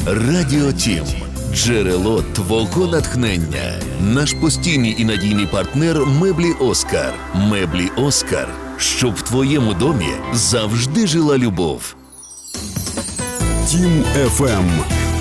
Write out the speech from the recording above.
Радіо Тім. Джерело твого натхнення. Наш постійний і надійний партнер Меблі Оскар. Меблі Оскар. Щоб в твоєму домі завжди жила любов. Тім FM.